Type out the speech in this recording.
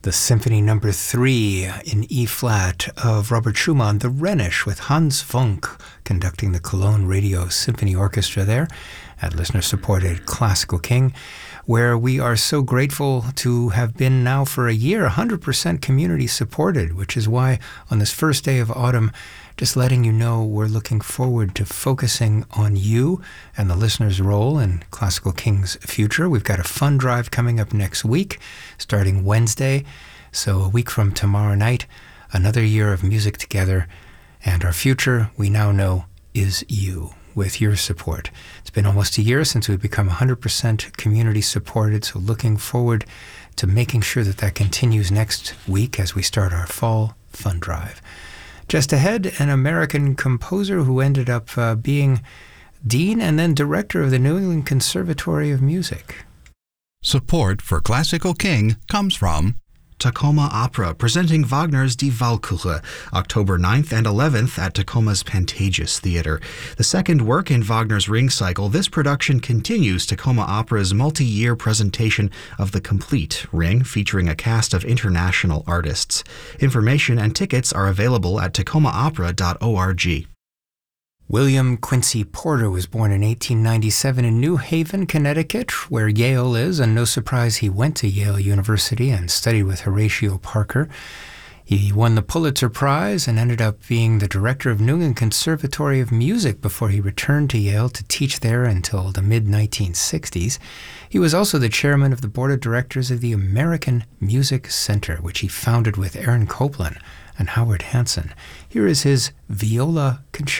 the Symphony Number 3 in E-flat of Robert Schumann, the Rhenish, with Hans Funk conducting the Cologne Radio Symphony Orchestra there at listener-supported Classical King, where we are so grateful to have been now for a year 100% community-supported, which is why on this first day of autumn, just letting you know we're looking forward to focusing on you and the listener's role in Classical King's future. We've got a fund drive coming up next week, starting Wednesday. So a week from tomorrow night, another year of music together. And our future, we now know, is you, with your support. It's been almost a year since we've become 100% community supported, so looking forward to making sure that that continues next week as we start our fall fund drive. Just ahead, an American composer who ended up being dean and then director of the New England Conservatory of Music. Support for Classical King comes from Tacoma Opera, presenting Wagner's Die Walküre, October 9th and 11th at Tacoma's Pantages Theater. The second work in Wagner's Ring Cycle, this production continues Tacoma Opera's multi-year presentation of the complete Ring, featuring a cast of international artists. Information and tickets are available at tacomaopera.org. William Quincy Porter was born in 1897 in New Haven, Connecticut, where Yale is, and no surprise he went to Yale University and studied with Horatio Parker. He won the Pulitzer Prize and ended up being the director of New England Conservatory of Music before he returned to Yale to teach there until the mid-1960s. He was also the chairman of the board of directors of the American Music Center, which he founded with Aaron Copland and Howard Hanson. Here is his viola concerto.